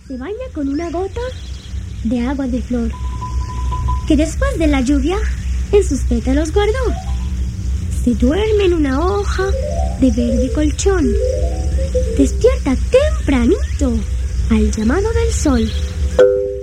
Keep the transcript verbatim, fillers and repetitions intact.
Se baña con una gota de agua de flor, que después de la lluvia en sus pétalos guardó. Se duerme en una hoja de verde colchón. Despierta tempranito al llamado del sol.